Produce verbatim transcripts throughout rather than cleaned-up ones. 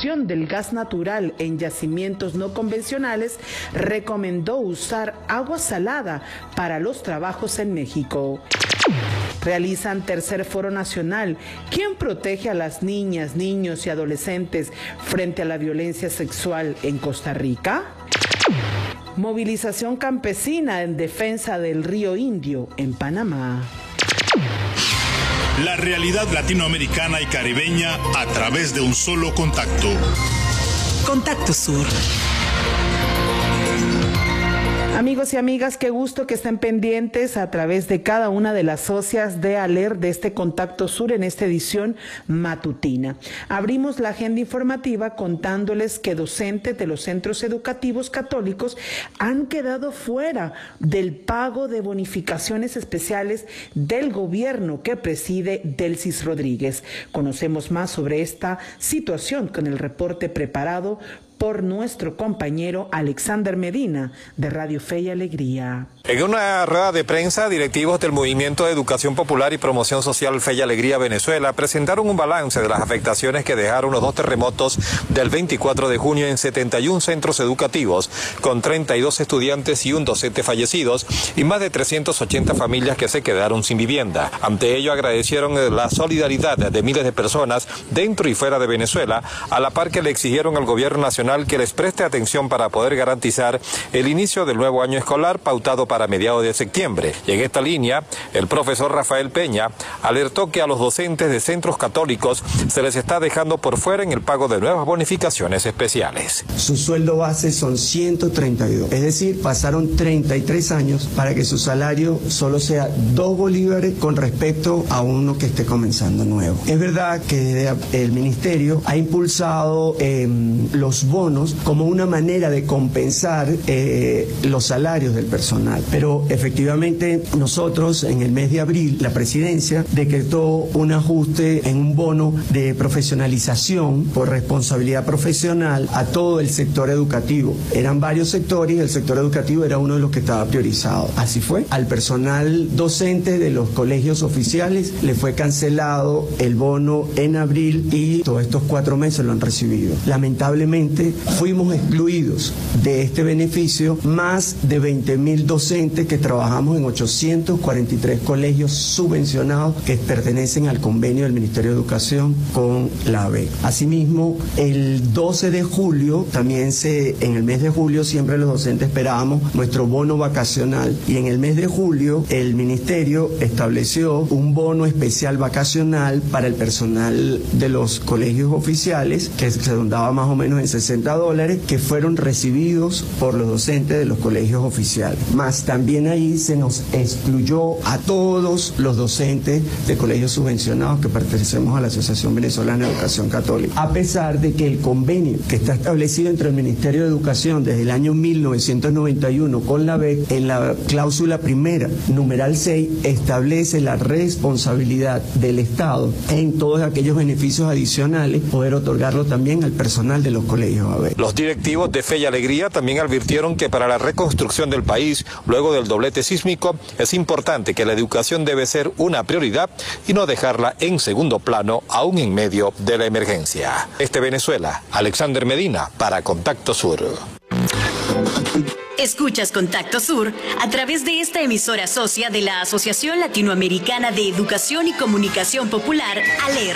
extracción del gas natural en yacimientos no convencionales, recomendó usar agua salada para los trabajos en México. Realizan tercer foro nacional. ¿Quién protege a las niñas, niños y adolescentes frente a la violencia sexual en Costa Rica? Movilización campesina en defensa del río Indio en Panamá. La realidad latinoamericana y caribeña a través de un solo contacto. Contacto Sur. Amigos y amigas, qué gusto que estén pendientes a través de cada una de las socias de ALER de este Contacto Sur en esta edición matutina. Abrimos la agenda informativa contándoles que docentes de los centros educativos católicos han quedado fuera del pago de bonificaciones especiales del gobierno que preside Delcis Rodríguez. Conocemos más sobre esta situación con el reporte preparado por nuestro compañero Alexander Medina, de Radio Fe y Alegría. En una rueda de prensa, directivos del Movimiento de Educación Popular y Promoción Social Fe y Alegría Venezuela presentaron un balance de las afectaciones que dejaron los dos terremotos del veinticuatro de junio en setenta y un centros educativos, con treinta y dos estudiantes y un docente fallecidos y más de trescientas ochenta familias que se quedaron sin vivienda. Ante ello, agradecieron la solidaridad de miles de personas dentro y fuera de Venezuela, a la par que le exigieron al gobierno nacional que les preste atención para poder garantizar el inicio del nuevo año escolar pautado para mediados de septiembre. Y en esta línea, el profesor Rafael Peña alertó que a los docentes de centros católicos se les está dejando por fuera en el pago de nuevas bonificaciones especiales. Su sueldo base son ciento treinta y dos, es decir, pasaron treinta y tres años para que su salario solo sea dos bolívares con respecto a uno que esté comenzando nuevo. Es verdad que el ministerio ha impulsado eh, los bonos como una manera de compensar eh, los salarios del personal. Pero efectivamente nosotros en el mes de abril la presidencia decretó un ajuste en un bono de profesionalización por responsabilidad profesional a todo el sector educativo. Eran varios sectores y el sector educativo era uno de los que estaba priorizado. Así fue. Al personal docente de los colegios oficiales le fue cancelado el bono en abril y todos estos cuatro meses lo han recibido. Lamentablemente fuimos excluidos de este beneficio más de veinte mil docentes que trabajamos en ochocientos cuarenta y tres colegios subvencionados que pertenecen al convenio del Ministerio de Educación con la A B E C. Asimismo, el doce de julio, también se, en el mes de julio siempre los docentes esperábamos nuestro bono vacacional y en el mes de julio el Ministerio estableció un bono especial vacacional para el personal de los colegios oficiales que se redondaba más o menos en sesenta dólares que fueron recibidos por los docentes de los colegios oficiales. Más también ahí se nos excluyó a todos los docentes de colegios subvencionados que pertenecemos a la Asociación Venezolana de Educación Católica. A pesar de que el convenio que está establecido entre el Ministerio de Educación desde el año mil novecientos noventa y uno con la A B E C, en la cláusula primera, numeral seis, establece la responsabilidad del Estado en todos aquellos beneficios adicionales, poder otorgarlo también al personal de los colegios A B E C. Los directivos de Fe y Alegría también advirtieron que para la reconstrucción del país, luego del doblete sísmico, es importante que la educación debe ser una prioridad y no dejarla en segundo plano, aún en medio de la emergencia. Este Venezuela, Alexander Medina, para Contacto Sur. Escuchas Contacto Sur a través de esta emisora socia de la Asociación Latinoamericana de Educación y Comunicación Popular, ALER.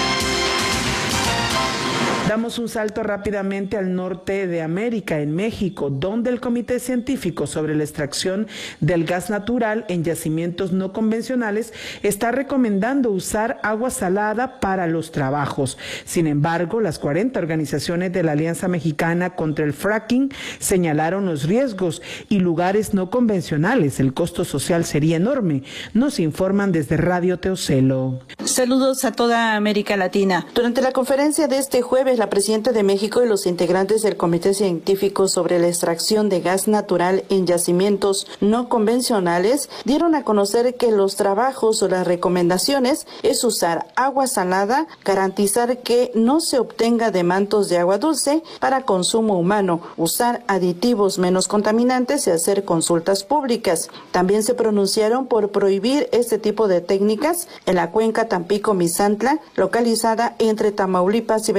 Damos un salto rápidamente al norte de América, en México, donde el Comité Científico sobre la Extracción del Gas Natural en Yacimientos No Convencionales está recomendando usar agua salada para los trabajos. Sin embargo, las cuarenta organizaciones de la Alianza Mexicana contra el Fracking señalaron los riesgos y lugares no convencionales. El costo social sería enorme. Nos informan desde Radio Teocelo. Saludos a toda América Latina. Durante la conferencia de este jueves, la presidenta de México y los integrantes del Comité Científico sobre la Extracción de Gas Natural en Yacimientos No Convencionales dieron a conocer que los trabajos o las recomendaciones es usar agua salada, garantizar que no se obtenga de mantos de agua dulce para consumo humano, usar aditivos menos contaminantes y hacer consultas públicas. También se pronunciaron por prohibir este tipo de técnicas en la cuenca Tampico-Misantla, localizada entre Tamaulipas y Veracruz,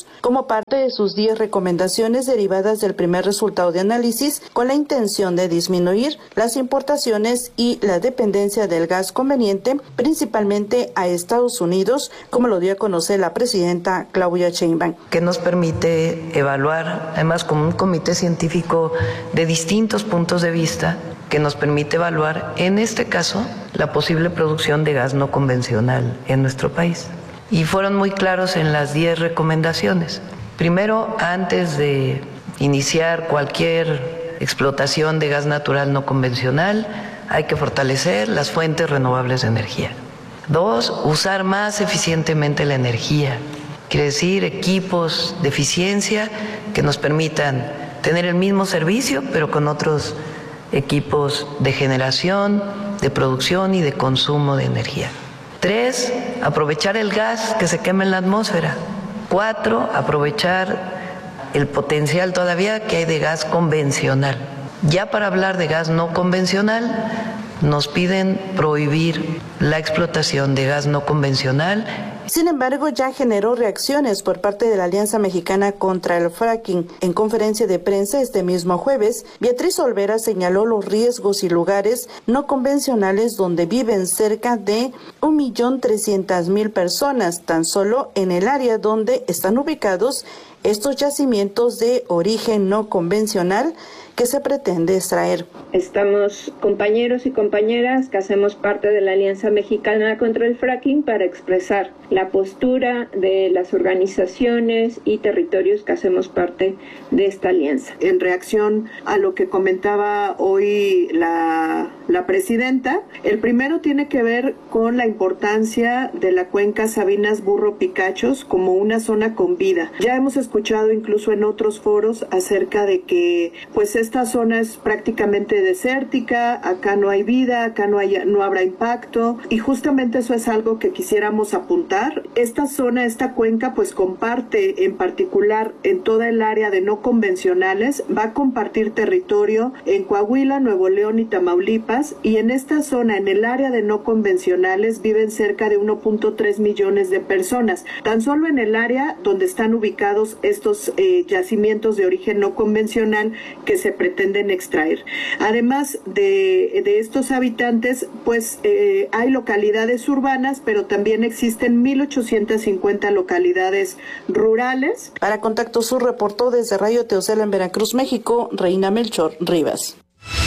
Unidos como parte de sus diez recomendaciones derivadas del primer resultado de análisis, con la intención de disminuir las importaciones y la dependencia del gas conveniente, principalmente a Estados Unidos, como lo dio a conocer la presidenta Claudia Sheinbaum. Que nos permite evaluar, además con un comité científico de distintos puntos de vista, que nos permite evaluar, en este caso, la posible producción de gas no convencional en nuestro país. Y fueron muy claros en las diez recomendaciones. Primero, antes de iniciar cualquier explotación de gas natural no convencional, hay que fortalecer las fuentes renovables de energía. Dos, usar más eficientemente la energía. Quiere decir equipos de eficiencia que nos permitan tener el mismo servicio, pero con otros equipos de generación, de producción y de consumo de energía. Tres, aprovechar el gas que se quema en la atmósfera. Cuatro, aprovechar el potencial todavía que hay de gas convencional. Ya para hablar de gas no convencional, nos piden prohibir la explotación de gas no convencional. Sin embargo, ya generó reacciones por parte de la Alianza Mexicana contra el Fracking. En conferencia de prensa este mismo jueves, Beatriz Olvera señaló los riesgos y lugares no convencionales donde viven cerca de un millón trescientas mil personas, tan solo en el área donde están ubicados estos yacimientos de origen no convencional que se pretende extraer. Estamos compañeros y compañeras que hacemos parte de la Alianza Mexicana contra el Fracking para expresar la postura de las organizaciones y territorios que hacemos parte de esta alianza. En reacción a lo que comentaba hoy la, la presidenta, el primero tiene que ver con la importancia de la cuenca Sabinas Burro Picachos como una zona con vida. Ya hemos escuchado incluso en otros foros acerca de que pues esta zona es prácticamente desértica, acá no hay vida, acá no, hay, no habrá impacto, y justamente eso es algo que quisiéramos apuntar. Esta zona, esta cuenca, pues comparte en particular en toda el área de no convencionales, va a compartir territorio en Coahuila, Nuevo León y Tamaulipas, y en esta zona, en el área de no convencionales, viven cerca de uno punto tres millones de personas. Tan solo en el área donde están ubicados estos eh, yacimientos de origen no convencional que se pretenden extraer. Además de, de estos habitantes, pues eh, hay localidades urbanas, pero también existen mil ochocientas cincuenta localidades rurales. Para Contacto Sur reportó desde Radio Teocela en Veracruz, México, Reina Melchor Rivas.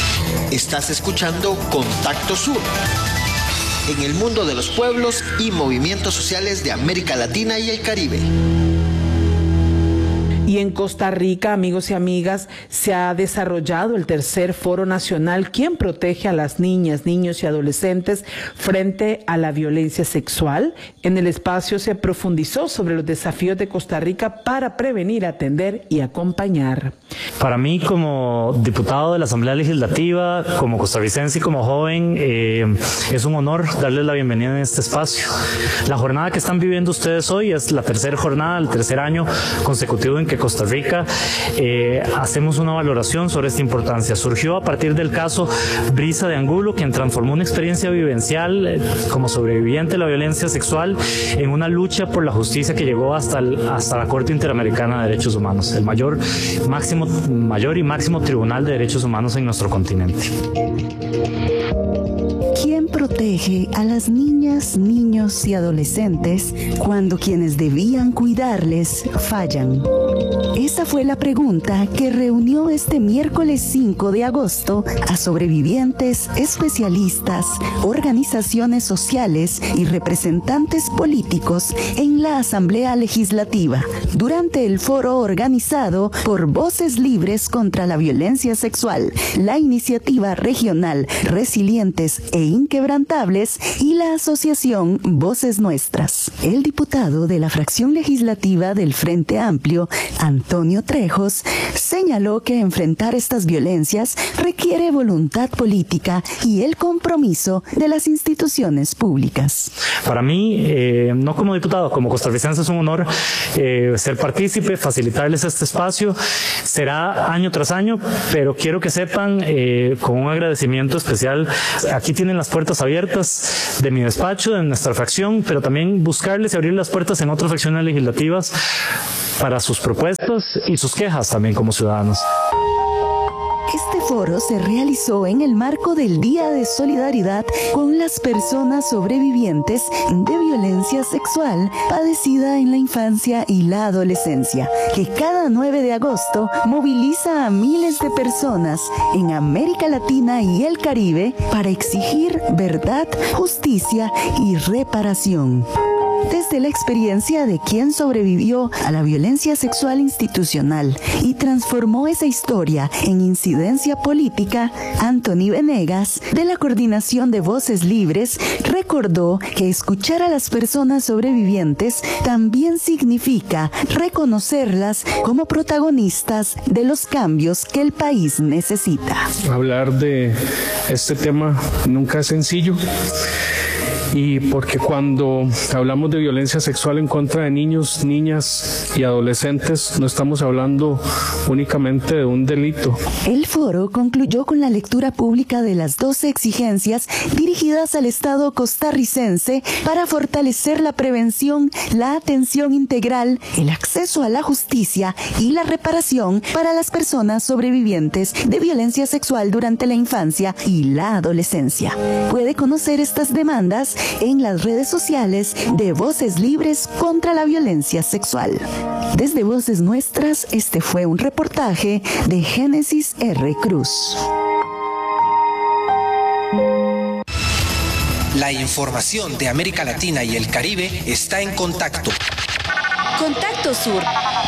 Estás escuchando Contacto Sur. En el mundo de los pueblos y movimientos sociales de América Latina y el Caribe. Y en Costa Rica, amigos y amigas, se ha desarrollado el tercer Foro Nacional ¿Quién protege a las niñas, niños y adolescentes frente a la violencia sexual? En el espacio se profundizó sobre los desafíos de Costa Rica para prevenir, atender y acompañar. Para mí, como diputado de la Asamblea Legislativa, como costarricense y como joven, eh, es un honor darles la bienvenida en este espacio. La jornada que están viviendo ustedes hoy es la tercera jornada, el tercer año consecutivo en que Costa Rica eh, hacemos una valoración sobre esta importancia. Surgió a partir del caso Brisa de Angulo, quien transformó una experiencia vivencial eh, como sobreviviente de la violencia sexual en una lucha por la justicia que llegó hasta, el, hasta la Corte Interamericana de Derechos Humanos, el mayor, máximo, mayor y máximo tribunal de derechos humanos en nuestro continente. ¿Quién protege a las niñas, niños y adolescentes cuando quienes debían cuidarles fallan? Esa fue la pregunta que reunió este miércoles cinco de agosto a sobrevivientes, especialistas, organizaciones sociales y representantes políticos en la Asamblea Legislativa, durante el foro organizado por Voces Libres contra la Violencia Sexual, la Iniciativa Regional Resilientes e Inquebrantables y la Asociación Voces Nuestras. El diputado de la fracción legislativa del Frente Amplio, Antonio Trejos, señaló que enfrentar estas violencias requiere voluntad política y el compromiso de las instituciones públicas. Para mí, eh, no como diputado, como costarricense, es un honor eh, ser partícipe, facilitarles este espacio. Será año tras año, pero quiero que sepan, eh, con un agradecimiento especial, aquí tienen las puertas abiertas de mi despacho, de nuestra fracción, pero también buscarles y abrir las puertas en otras fracciones legislativas para sus propuestas y sus quejas también como ciudadanos. Este foro se realizó en el marco del Día de Solidaridad con las personas sobrevivientes de violencia sexual padecida en la infancia y la adolescencia, que cada nueve de agosto moviliza a miles de personas en América Latina y el Caribe para exigir verdad, justicia y reparación. Desde la experiencia de quien sobrevivió a la violencia sexual institucional y transformó esa historia en incidencia política, Anthony Venegas, de la Coordinación de Voces Libres, recordó que escuchar a las personas sobrevivientes también significa reconocerlas como protagonistas de los cambios que el país necesita. Hablar de este tema nunca es sencillo. Y porque cuando hablamos de violencia sexual en contra de niños, niñas y adolescentes, no estamos hablando únicamente de un delito. El foro concluyó con la lectura pública de las doce exigencias dirigidas al Estado costarricense para fortalecer la prevención, la atención integral, el acceso a la justicia y la reparación para las personas sobrevivientes de violencia sexual durante la infancia y la adolescencia. Puede conocer estas demandas en las redes sociales de Voces Libres contra la Violencia Sexual. Desde Voces Nuestras, este fue un reportaje de Génesis R. Cruz. La información de América Latina y el Caribe está en Contacto. Contacto Sur.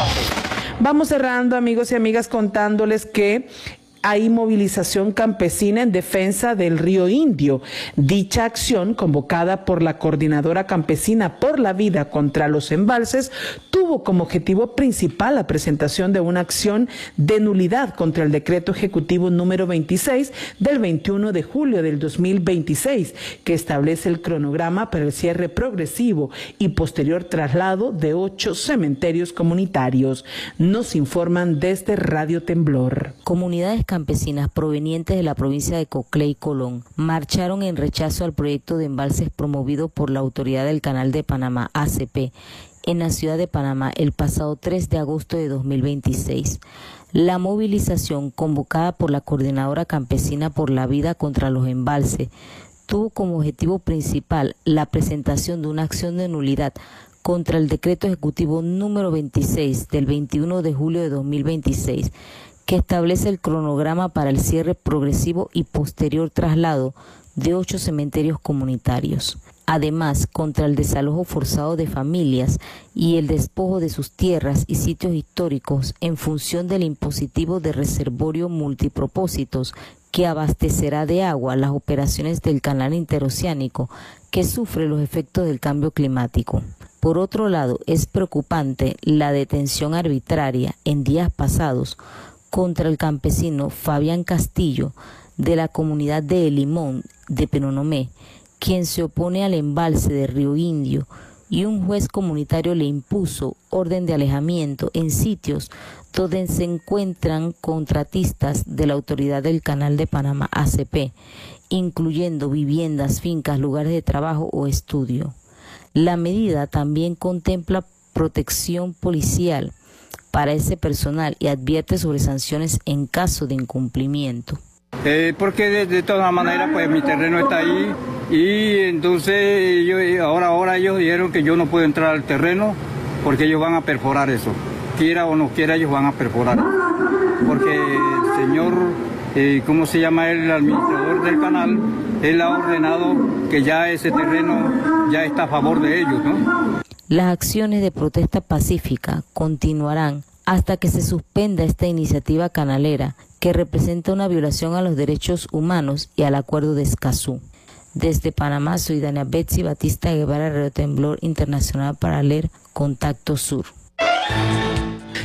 Vamos cerrando, amigos y amigas, contándoles que hay movilización campesina en defensa del río Indio. Dicha acción, convocada por la Coordinadora Campesina por la Vida contra los Embalses, tuvo como objetivo principal la presentación de una acción de nulidad contra el decreto ejecutivo número veintiséis del veintiuno de julio del dos mil veintiséis, que establece el cronograma para el cierre progresivo y posterior traslado de ocho cementerios comunitarios. Nos informan desde Radio Temblor. Comunidades campesinas provenientes de la provincia de Coclé y Colón marcharon en rechazo al proyecto de embalses promovido por la Autoridad del Canal de Panamá, A C P, en la ciudad de Panamá el pasado tres de agosto de dos mil veintiséis. La movilización, convocada por la Coordinadora Campesina por la Vida contra los Embalses, tuvo como objetivo principal la presentación de una acción de nulidad contra el decreto ejecutivo número veintiséis del veintiuno de julio de dos mil veintiséis, que establece el cronograma para el cierre progresivo y posterior traslado de ocho cementerios comunitarios. Además, contra el desalojo forzado de familias y el despojo de sus tierras y sitios históricos en función del impositivo de reservorio multipropósitos que abastecerá de agua las operaciones del canal interoceánico que sufre los efectos del cambio climático. Por otro lado, es preocupante la detención arbitraria en días pasados contra el campesino Fabián Castillo de la comunidad de El Limón de Penonomé, quien se opone al embalse de Río Indio, y un juez comunitario le impuso orden de alejamiento en sitios donde se encuentran contratistas de la Autoridad del Canal de Panamá, A C P, incluyendo viviendas, fincas, lugares de trabajo o estudio. La medida también contempla protección policial para ese personal y advierte sobre sanciones en caso de incumplimiento. Eh, porque de, de todas maneras pues mi terreno está ahí y entonces yo, ahora, ahora ellos dijeron que yo no puedo entrar al terreno porque ellos van a perforar eso. Quiera o no quiera, ellos van a perforar. Porque el señor, eh, ¿cómo se llama él? El administrador del canal, él ha ordenado que ya ese terreno ya está a favor de ellos, ¿no? Las acciones de protesta pacífica continuarán hasta que se suspenda esta iniciativa canalera que representa una violación a los derechos humanos y al Acuerdo de Escazú. Desde Panamá, soy Dania Betsy Batista Guevara, Radio Temblor Internacional para leer Contacto Sur.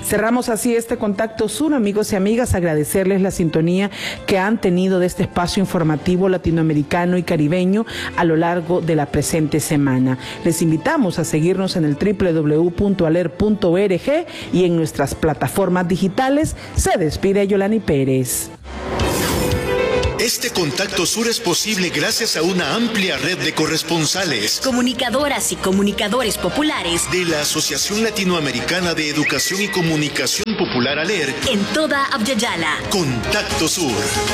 Cerramos así este Contacto Sur, amigos y amigas, agradecerles la sintonía que han tenido de este espacio informativo latinoamericano y caribeño a lo largo de la presente semana. Les invitamos a seguirnos en el doble u doble u doble u punto aler punto org y en nuestras plataformas digitales. Se despide Yolani Pérez. Este Contacto Sur es posible gracias a una amplia red de corresponsales, comunicadoras y comunicadores populares de la Asociación Latinoamericana de Educación y Comunicación Popular ALER en toda Abya-Yala. Contacto Sur.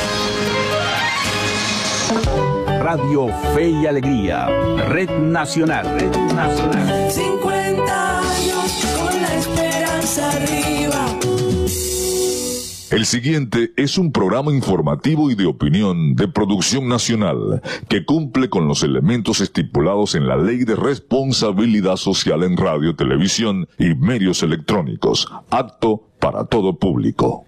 Radio Fe y Alegría, Red Nacional. Red Nacional. cincuenta años con la esperanza arriba. El siguiente es un programa informativo y de opinión de producción nacional que cumple con los elementos estipulados en la Ley de Responsabilidad Social en Radio, Televisión y Medios Electrónicos, apto para todo público.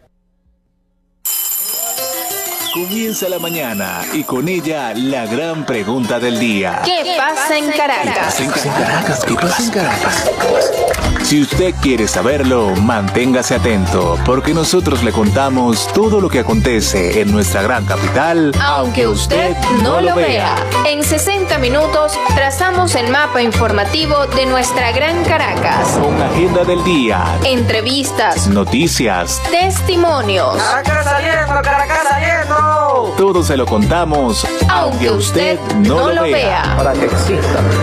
Comienza la mañana y con ella la gran pregunta del día. ¿Qué pasa en Caracas? ¿Qué pasa en Caracas? ¿Qué pasa en Caracas? Si usted quiere saberlo, manténgase atento, porque nosotros le contamos todo lo que acontece en nuestra gran capital, aunque usted no lo vea. En sesenta minutos trazamos el mapa informativo de nuestra gran Caracas. Con agenda del día, entrevistas, noticias, testimonios. Caracas saliendo, Caracas saliendo. Todo se lo contamos, aunque usted no lo vea. Para que exista.